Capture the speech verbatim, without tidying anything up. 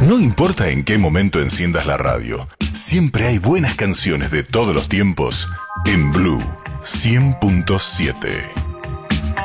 No importa en qué momento enciendas la radio, siempre hay buenas canciones de todos los tiempos en Blue cien punto siete.